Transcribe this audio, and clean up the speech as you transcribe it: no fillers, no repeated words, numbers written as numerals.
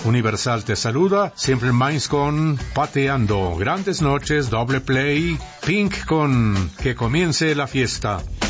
Universal te saluda, Simple Minds con Pateando, Grandes Noches, Doble Play, Pink con Que Comience la Fiesta.